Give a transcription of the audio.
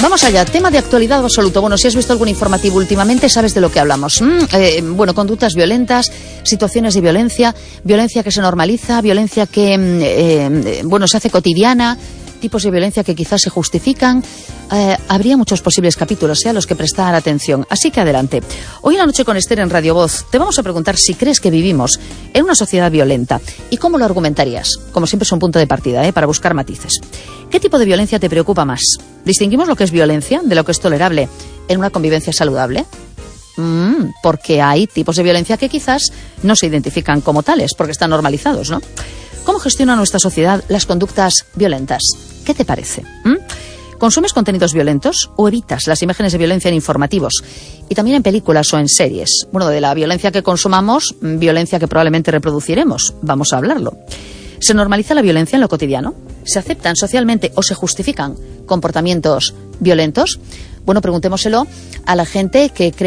Vamos allá, tema de actualidad absoluto. Bueno, si has visto algún informativo últimamente, sabes de lo que hablamos. Bueno, conductas violentas, situaciones de violencia, violencia que se normaliza, violencia que, se hace cotidiana, tipos de violencia que quizás se justifican. Habría muchos posibles capítulos a los que prestar atención. Así que adelante. Hoy en La Noche con Esther en Radio Voz te vamos a preguntar si crees que vivimos en una sociedad violenta y cómo lo argumentarías. Como siempre es un punto de partida, para buscar matices. ¿Qué tipo de violencia te preocupa más? ¿Distinguimos lo que es violencia de lo que es tolerable en una convivencia saludable? Porque hay tipos de violencia que quizás no se identifican como tales, porque están normalizados, ¿no? ¿Cómo gestiona nuestra sociedad las conductas violentas? ¿Qué te parece? ¿Consumes contenidos violentos o evitas las imágenes de violencia en informativos? Y también en películas o en series. Bueno, de la violencia que consumamos, violencia que probablemente reproduciremos. Vamos a hablarlo. ¿Se normaliza la violencia en lo cotidiano? ¿Se aceptan socialmente o se justifican comportamientos violentos? Bueno, preguntémoselo a la gente que cree